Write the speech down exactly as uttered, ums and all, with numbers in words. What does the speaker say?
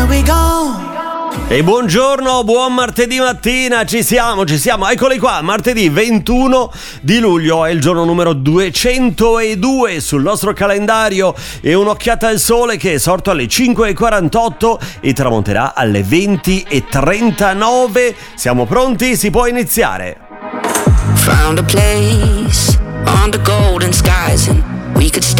Here we go. E buongiorno, buon martedì mattina, ci siamo, ci siamo, eccoli qua, martedì ventuno di luglio, è il giorno numero duecentodue sul nostro calendario e un'occhiata al sole che è sorto alle cinque e quarantotto e tramonterà alle venti e trentanove. Siamo pronti? Si può iniziare. Found a place under golden skies and we could stay